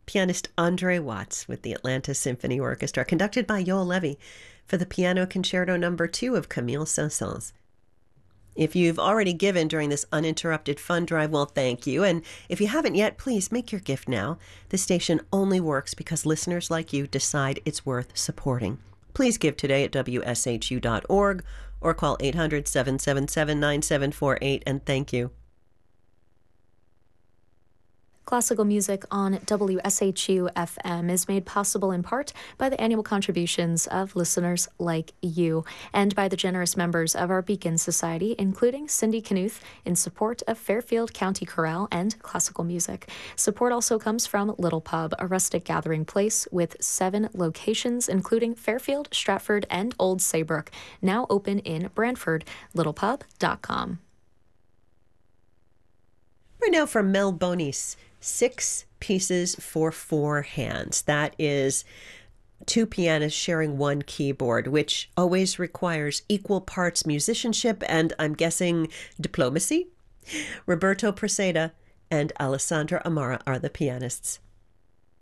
pianist Andre Watts with the Atlanta Symphony Orchestra, conducted by Yoel Levy for the Piano Concerto No. 2 of Camille Saint-Saëns. If you've already given during this uninterrupted fund drive, well, thank you. And if you haven't yet, please make your gift now. The station only works because listeners like you decide it's worth supporting. Please give today at wshu.org or call 800-777-9748, and thank you. Classical music on WSHU FM is made possible in part by the annual contributions of listeners like you and by the generous members of our Beacon Society, including Cindy Knuth, in support of Fairfield County Chorale and classical music. Support also comes from Little Pub, a rustic gathering place with 7 locations, including Fairfield, Stratford, and Old Saybrook, now open in Brantford. littlepub.com. Right now from Mel Bonis, 6 pieces for 4 hands. That is 2 pianists sharing 1 keyboard, which always requires equal parts musicianship and, I'm guessing, diplomacy. Roberto Preseda and Alessandra Amara are the pianists.